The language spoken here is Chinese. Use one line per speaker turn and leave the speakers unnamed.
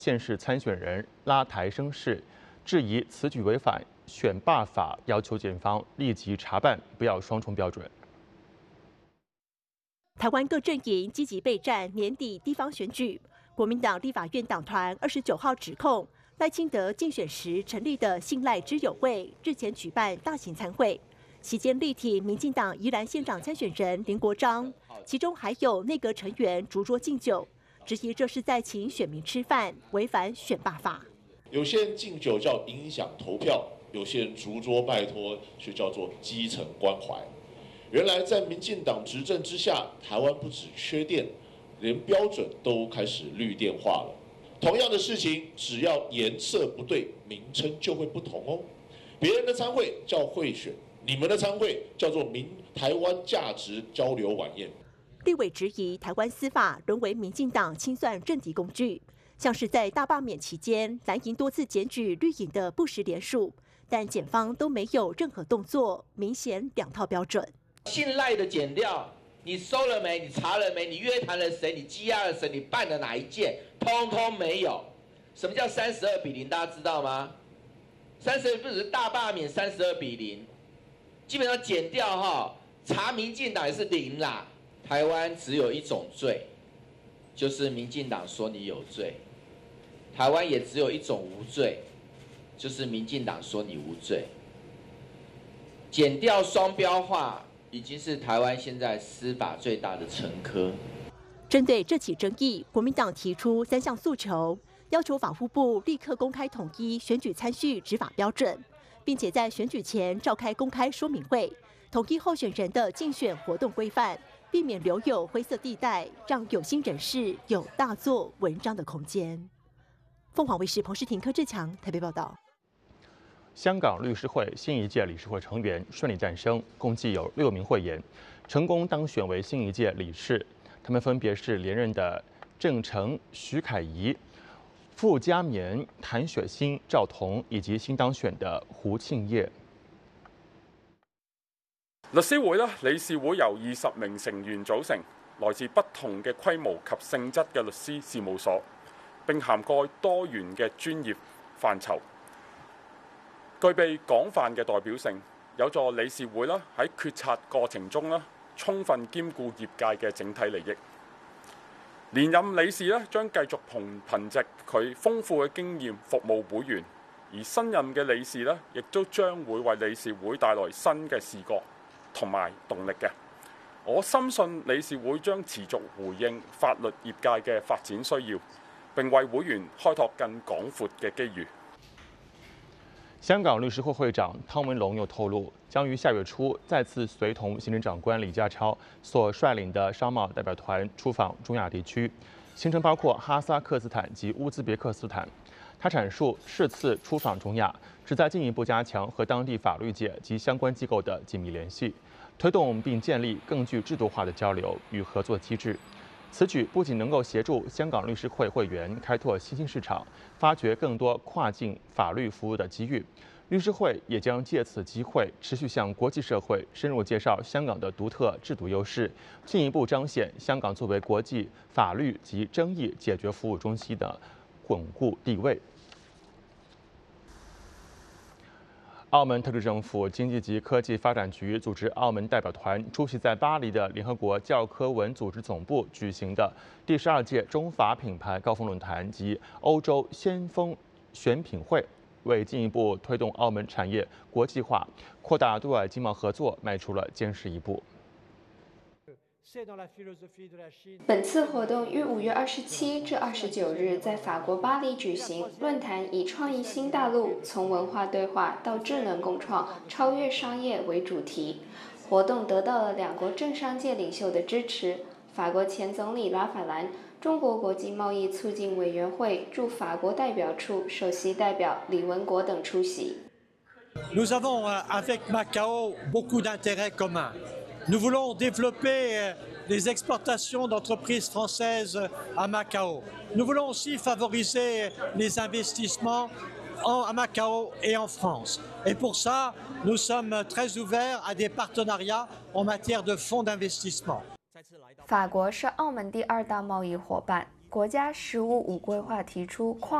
县市参选人拉台声势，质疑此举违反选罢法，要求检方立即查办，不要双重标准。
台湾各阵营积极备战年底地方选举。国民党立法院党团29号指控赖清德竞选时成立的信赖之友会日前举办大型参会，期间力挺民进党宜兰县长参选人林国璋，其中还有内阁成员逐桌敬酒，质疑这是在请选民吃饭，违反选罢法。
有些人敬酒叫影响投票，有些人逐桌拜托却叫做基层关怀。原来在民进党执政之下，台湾不止缺电，连标准都开始绿电化了。同样的事情，只要颜色不对，名称就会不同哦。别人的参会叫贿选，你们的参会叫做台湾价值交流晚宴。
立委质疑台湾司法沦为民进党清算政敌工具，像是在大罢免期间，蓝营多次检举绿营的不实联署，但检方都没有任何动作，明显两套标准。
信赖的检调，你收了没？你查了没？你约谈了谁？你羁押了谁？你办了哪一件？通通没有。什么叫32-0？大家知道吗？32不只是大罢免32-0，基本上检调查民进党也是0啦。台湾只有一种罪，就是民进党说你有罪；台湾也只有一种无罪，就是民进党说你无罪。检调双标化已经是台湾现在司法最大的沉疴。
针对这起争议，国民党提出3项诉求，要求法务部立刻公开统一选举参序执法标准，并且在选举前召开公开说明会，统一候选人的竞选活动规范，避免留有灰色地带，让有心人士有大做文章的空间。凤凰卫视彭世廷、柯志强台北报道。
香港律师会新一届理事会成员顺利诞生，共计有6名会员成功当选为新一届理事。他们分别是连任的郑成、徐凯怡、傅家绵、谭雪欣、赵彤，以及新当選的胡慶業。
律師會理事會由20名成員組成，來自不同嘅規模及性質嘅律師事務所，並涵蓋多元嘅專業範疇，具備廣泛嘅代表性，有助理事會喺決策過程中充分兼顧業界嘅整體利益。連任理事將繼續憑藉佢豐富嘅經驗服務會員，而新任嘅理事亦都將會為理事會帶來新嘅視覺同埋動力嘅。我深信理事會將持續回應法律業界嘅發展需要，並為會員開拓更廣闊嘅機遇。
香港律師會會長湯文龍又透露，將於下月初再次隨同行政長官李家超所率領的商貿代表團出訪中亞地區，行程包括哈薩克斯坦及烏茲別克斯坦。他闡述是次出訪中亞，旨在進一步加強和當地法律界及相關機構的緊密聯繫，推動並建立更具制度化的交流與合作機制。此舉不僅能夠協助香港律師會會員開拓新興市場，發掘更多跨境法律服務的機遇，律師會也將借此機會持續向國際社會深入介紹香港的獨特制度優勢，進一步彰顯香港作為國際法律及爭議解決服務中心的穩固地位。澳門特區政府經濟及科技發展局組織澳門代表團出席在巴黎的聯合國教科文組織總部舉行的第12屆中法品牌高峰論壇及歐洲先鋒選品會，為進一步推動澳門產業國際化、擴大對外經貿合作邁出了堅實一步。
本次活動於5月27至29日在法國巴黎舉行，論壇以創意新大陸，從文化對話到智能共創，超越商業為主題。活動得到了兩國政商界領袖的支持，法國前總理拉法蘭、中國國際貿易促進委員會駐法國代表處首席代表李文國等出席。
Nous avons avec Macao beaucoup d'intérêts communs. Nous voulons développer les exportations d'entreprises françaises à Macao. Nous voulons aussi favoriser les investissements à Macao et en France. Et pour ça, nous sommes très ouverts à des partenariats en matière de fonds d'investissement.
法國是澳門第2大貿易夥伴。 国家“十五五”规划提出矿